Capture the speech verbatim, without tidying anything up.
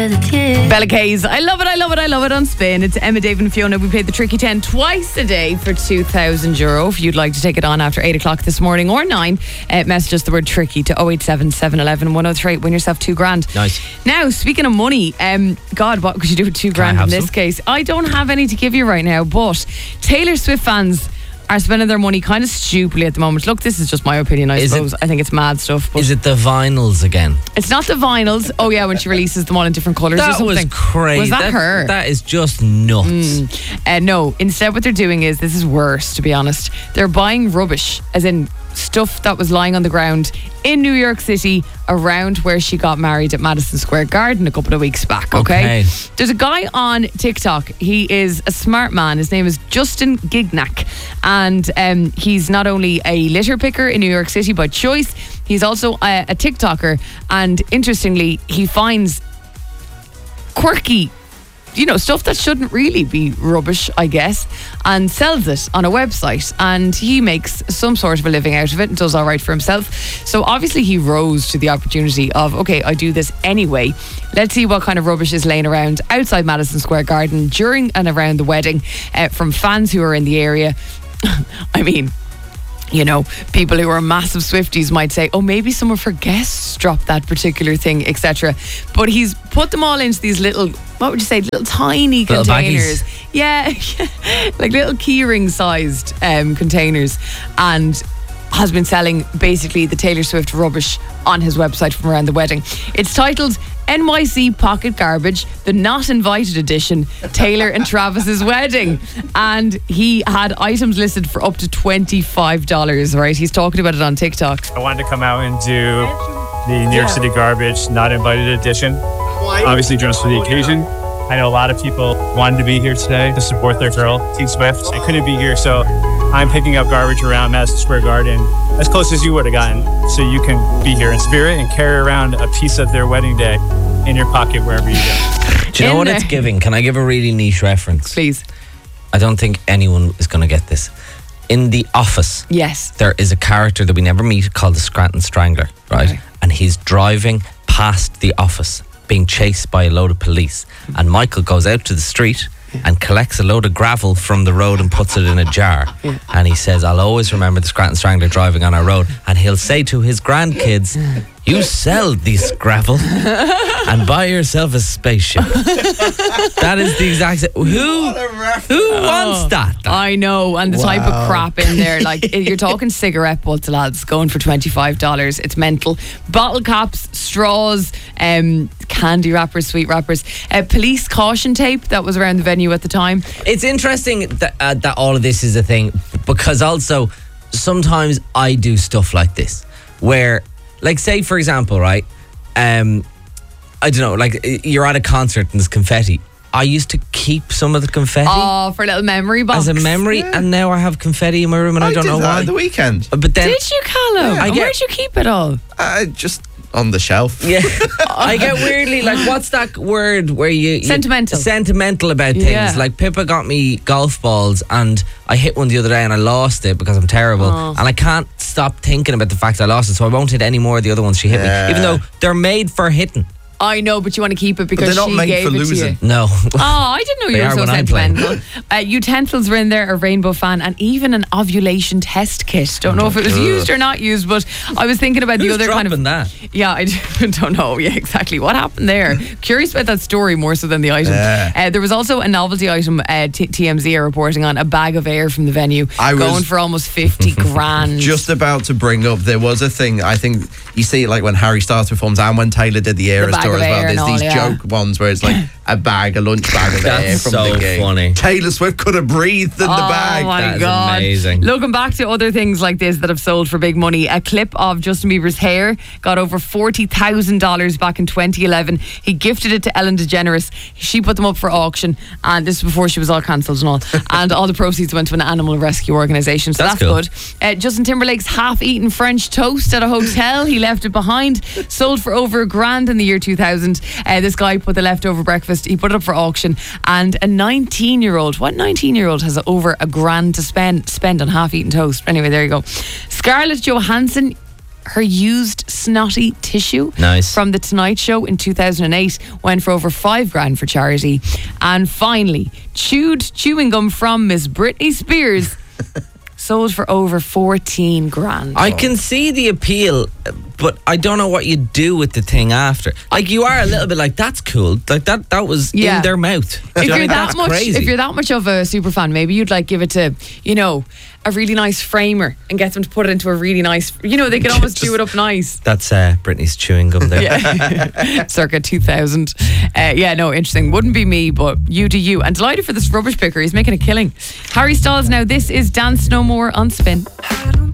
Bella Kays, I love it, I love it, I love it on Spin. It's Emma, Dave and Fiona. We played the Tricky ten twice a day for two thousand euro. If you'd like to take it on after eight o'clock this morning or nine, uh, message us the word Tricky to oh eight seven, seven one one, one oh three. Win yourself two grand. Nice. Now, speaking of money, um, God, what could you do with two grand in this some? case? I don't have any to give you right now, but Taylor Swift fans are spending their money kind of stupidly at the moment. Look, this is just my opinion, I Is suppose. it- I think it's mad stuff. But Is it the vinyls again? it's not the vinyls. Oh, yeah, when she releases them all in different colours or That something. was crazy. Was that, her? That is just nuts. Uh, no, instead what they're doing is, this is worse, to be honest. They're buying rubbish, as in stuff that was lying on the ground in New York City around where she got married at Madison Square Garden a couple of weeks back, okay? Okay. There's a guy on TikTok. He is a smart man. His name is Justin Gignac. And um, he's not only a litter picker in New York City by choice, he's also a, a TikToker. And interestingly, he finds quirky, you know, stuff that shouldn't really be rubbish, I guess, and sells it on a website. And he makes some sort of a living out of it and does all right for himself. So obviously he rose to the opportunity of, okay, I do this anyway. Let's see what kind of rubbish is laying around outside Madison Square Garden during and around the wedding uh, from fans who are in the area. I mean, you know, people who are massive Swifties might say, oh, maybe some of her guests dropped that particular thing, et cetera. But he's put them all into these little, what would you say, little tiny Little containers. baggies. Yeah, like little keyring sized um, containers. And has been selling basically the Taylor Swift rubbish on his website from around the wedding. It's titled N Y C Pocket Garbage, the Not Invited Edition, Taylor and Travis's Wedding. And he had items listed for up to twenty-five dollars, right? He's talking about it on TikTok. I wanted to come out and do the New York City Garbage Not Invited Edition. Obviously dressed for the occasion. I know a lot of people wanted to be here today to support their girl, T Swift. I couldn't be here, so I'm picking up garbage around Madison Square Garden as close as you would have gotten, so you can be here in spirit and carry around a piece of their wedding day in your pocket wherever you go. Do you know In what there. it's giving? Can I give a really niche reference? Please. I don't think anyone is going to get this. In The Office, Yes. there is a character that we never meet called the Scranton Strangler, right? Okay. And he's driving past the office, being chased by a load of police. And Michael goes out to the street and collects a load of gravel from the road and puts it in a jar. And he says, I'll always remember the Scranton Strangler driving on our road. And he'll say to his grandkids, you sell this gravel and buy yourself a spaceship. That is the exact same. Who, who wants that? I know, and the type of Wow. crap in there, like you're talking cigarette butts, lads, going for twenty-five dollars. It's mental. Bottle caps, straws, um, candy wrappers, sweet wrappers, uh, police caution tape that was around the venue at the time. It's interesting that, uh, that all of this is a thing, because also sometimes I do stuff like this where, like, say for example, right, um, I don't know, like you're at a concert and there's confetti. I used to keep some of the confetti Oh, for a little memory box. as a memory, Yeah. and now I have confetti in my room and I, don't did know that why. at the weekend. But then Did you, Callum? Yeah. I And get- where'd you keep it all? Uh, just on the shelf. yeah, I get weirdly like, what's that word where you, you Sentimental. sentimental about things? Yeah. Like Pippa got me golf balls and I hit one the other day and I lost it because I'm terrible, Oh. and I can't stop thinking about the fact I lost it, so I won't hit any more of the other ones she hit Yeah. me, even though they're made for hitting. I know, but you want to keep it But because they're not she made gave for it losing. to you. No. Oh, I didn't know They you were are so when I'm playing. sentimental. Uh, utensils were in there, a rainbow fan, and even an ovulation test kit. Don't know if it was Ugh. used or not used, but I was thinking about the Who's other kind of. dropping that? Yeah, I don't know. Yeah, exactly. What happened there? Curious about that story more so than the item. Yeah. Uh, there was also a novelty item uh, T- TMZ are reporting on, a bag of air from the venue, I was- going for almost fifty grand. Just about to bring up, there was a thing, I think you see it like when Harry Styles performs and when Taylor did the Eras bag tour of as well. air There's and these all, yeah. joke ones where it's like a bag, a lunch bag of air That's from so the gig. funny. Taylor Swift could have breathed in the bag. Oh my That is God. amazing. Looking back to other things like this that have sold for big money, a clip of Justin Bieber's hair got over forty thousand dollars back in twenty eleven. He gifted it to Ellen DeGeneres. She put them up for auction, and this was before she was all cancelled and all. And all the proceeds went to an animal rescue organisation. So That's that's, cool. good. Uh, Justin Timberlake's half-eaten French toast at a hotel. He left it behind. Sold for over a grand in the year two thousand. Uh, this guy put the leftover breakfast, he put it up for auction, and a nineteen-year-old, what nineteen-year-old has over a grand to spend spend on half-eaten toast? Anyway, there you go. Scarlett Johansson, her used snotty tissue Nice. from The Tonight Show in two thousand eight went for over five grand for charity. And finally, chewed chewing gum from Miss Britney Spears sold for over fourteen grand. I can see the appeal, but I don't know what you do with the thing after. Like, you are a little bit like, that's cool. Like, that that was Yeah. in their mouth. If You know, you're that that's much, crazy. if you're that much of a super fan, maybe you'd like give it to, you know, a really nice framer and get them to put it into a really nice, you know, they can almost do it up nice. That's uh, Britney's chewing gum there. Yeah. Circa two thousand. Uh, yeah, no, interesting. Wouldn't be me, but you do you. And delighted for this rubbish picker. He's making a killing. Harry Styles now. This is Dance No More on Spin.